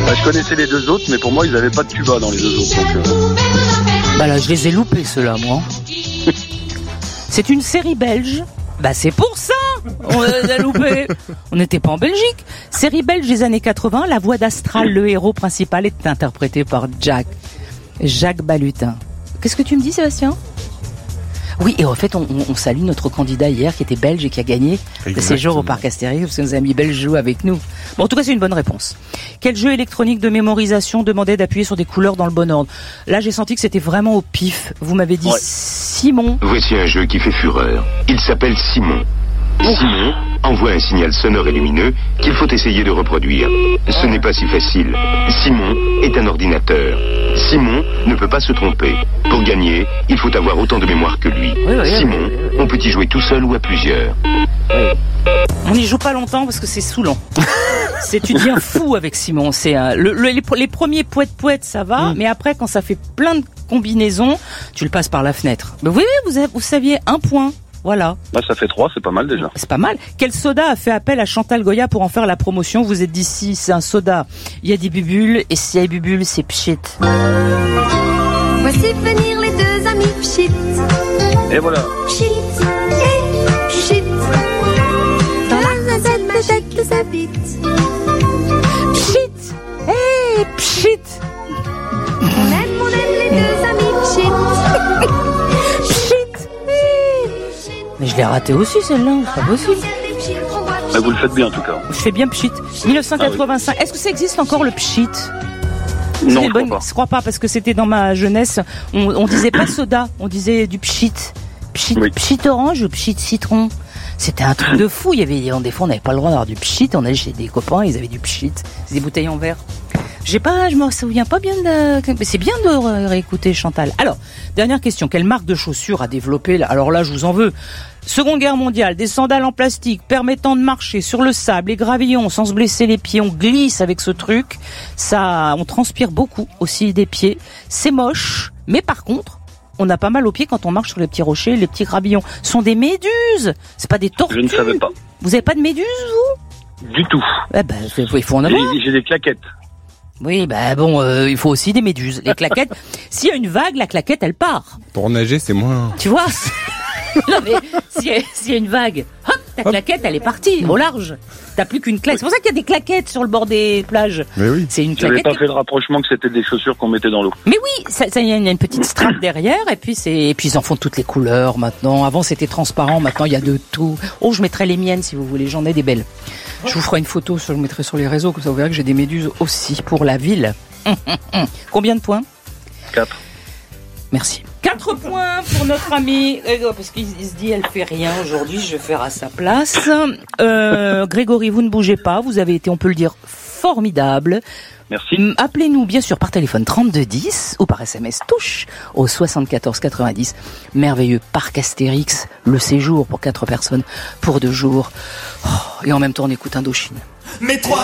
Je connaissais les deux autres, mais pour moi, ils n'avaient pas de tuba dans les deux autres. Donc, Bah là, je les ai loupés, ceux-là, moi. C'est une série belge. Bah c'est pour ça on les a loupés. On n'était pas en Belgique. Série belge des années 80, la voix d'Astral, le héros principal, est interprété par Jacques Balutin. Qu'est-ce que tu me dis, Sébastien ? Oui, et en fait, on salue notre candidat hier qui était belge et qui a gagné le séjour au parc Astérix parce que nos amis belges jouent avec nous. Bon, en tout cas, c'est une bonne réponse. Quel jeu électronique de mémorisation demandait d'appuyer sur des couleurs dans le bon ordre ? Là, j'ai senti que c'était vraiment au pif. Vous m'avez dit Simon. Voici un jeu qui fait fureur. Il s'appelle Simon. Simon envoie un signal sonore et lumineux qu'il faut essayer de reproduire. Ce n'est pas si facile. Simon est un ordinateur. Simon ne peut pas se tromper. Pour gagner, il faut avoir autant de mémoire que lui. Simon, on peut y jouer tout seul ou à plusieurs. On n'y joue pas longtemps parce que c'est saoulant. Tu deviens fou avec Simon. C'est les premiers poètes, ça va, mais après, quand ça fait plein de combinaisons, tu le passes par la fenêtre. Mais oui, vous saviez 1 point. Voilà. Là, ça fait 3, c'est pas mal déjà. C'est pas mal. Quel soda a fait appel à Chantal Goya pour en faire la promotion ? Vous êtes dit si c'est un soda, il y a des bubules, et s'il y a des bubules, c'est pchit. Voici venir les deux amis pchit. Et voilà. Pchit et pchit. Dans la recette de Jacques sa bite. Pchit et pchit. On aime les deux amis pchit. Mais je l'ai raté aussi celle-là, c'est pas possible. Mais vous le faites bien en tout cas. Je fais bien pchit. 1985. Est-ce que ça existe encore le pchit ? Non, je crois pas parce que c'était dans ma jeunesse. On disait pas soda, on disait du pchit. Pchit orange ou pchit citron. C'était un truc de fou. Il y avait des fois on n'avait pas le droit d'avoir du pchit. On allait chez des copains, ils avaient du pchit. C'est des bouteilles en verre. Je me souviens pas bien mais c'est bien de réécouter Chantal. Alors, dernière question. Quelle marque de chaussures a développé, alors là, je vous en veux. Seconde Guerre mondiale, des sandales en plastique permettant de marcher sur le sable, les gravillons sans se blesser les pieds. On glisse avec ce truc. On transpire beaucoup aussi des pieds. C'est moche. Mais par contre, on a pas mal aux pieds quand on marche sur les petits rochers, les petits gravillons. Ce sont des méduses. C'est pas des tortues. Je ne savais pas. Vous avez pas de méduses, vous ? Du tout. Eh ben, il faut en avoir. J'ai des claquettes. Oui, il faut aussi des méduses. Les claquettes, s'il y a une vague, la claquette, elle part. Pour nager, c'est moins... Tu vois ? Non, mais s'il y a une vague, hop, ta claquette, elle est partie, au large. T'as plus qu'une claquette. C'est pour ça qu'il y a des claquettes sur le bord des plages. Mais oui. C'est une J'avais claquette. pas fait le rapprochement que c'était des chaussures qu'on mettait dans l'eau. Mais oui, il y a une petite strap derrière, et puis ils en font toutes les couleurs maintenant. Avant, c'était transparent, maintenant, il y a de tout. Oh, je mettrai les miennes, si vous voulez, j'en ai des belles. Je vous ferai une photo, je le mettrai sur les réseaux, comme ça vous verrez que j'ai des méduses aussi pour la ville. Combien de points ? 4. Merci. 4 points pour notre ami, parce qu'il se dit elle fait rien aujourd'hui, je vais faire à sa place. Grégory, vous ne bougez pas, vous avez été, on peut le dire, formidable. Merci. Appelez-nous bien sûr par téléphone 3210 ou par SMS touche au 74 90. Merveilleux parc Astérix, le séjour pour 4 personnes pour 2 jours. Oh, et en même temps on écoute Indochine.